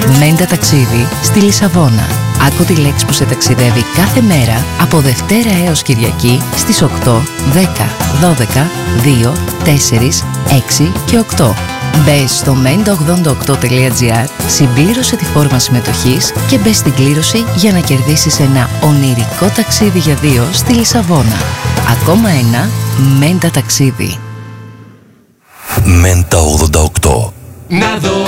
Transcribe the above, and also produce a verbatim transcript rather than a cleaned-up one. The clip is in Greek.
Μέντα ταξίδι στη Λισαβόνα. Άκου τη λέξη που σε ταξιδεύει κάθε μέρα από Δευτέρα έως Κυριακή στις οκτώ, δέκα, δώδεκα, δύο, τέσσερα, έξι και οκτώ. Μπες στο μέντα ογδόντα οκτώ τελεία τζι άρ, συμπλήρωσε τη φόρμα συμμετοχής και μπες στην κλήρωση για να κερδίσεις ένα ονειρικό ταξίδι για δύο στη Λισαβόνα. Ακόμα ένα Μέντα ταξίδι. Μέντα ογδόντα οκτώ. Να δω